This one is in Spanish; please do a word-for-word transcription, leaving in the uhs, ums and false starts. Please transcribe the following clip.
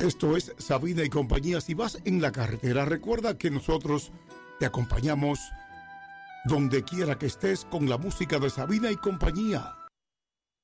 Esto es Sabina y compañía. Si vas en la carretera, recuerda que nosotros te acompañamos donde quiera que estés con la música de Sabina y compañía.